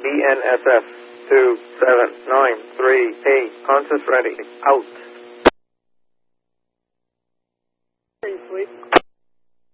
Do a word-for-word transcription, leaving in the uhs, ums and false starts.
B N S F two seven nine three eight. Conscious ready. Out. Please.